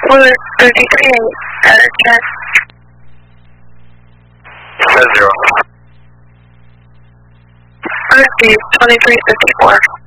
Blue 33, out of check. 0. Rescue 2354.